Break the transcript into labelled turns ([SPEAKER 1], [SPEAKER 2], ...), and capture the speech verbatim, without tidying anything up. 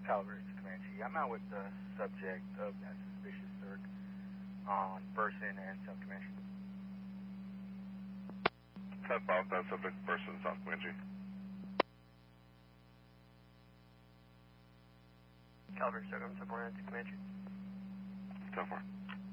[SPEAKER 1] Caliber to Comanche. I'm out with the subject of that suspicious search on Burson and South Comanche.
[SPEAKER 2] ten five, that subject, Burson, South Comanche.
[SPEAKER 3] Caliber, so I'm to Comanche.
[SPEAKER 2] ten four.